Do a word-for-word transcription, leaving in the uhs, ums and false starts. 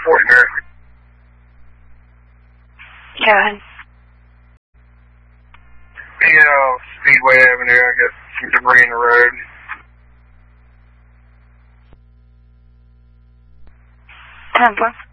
Fort America. Go ahead. You know, Speedway Avenue, I got some debris in the road. ten four.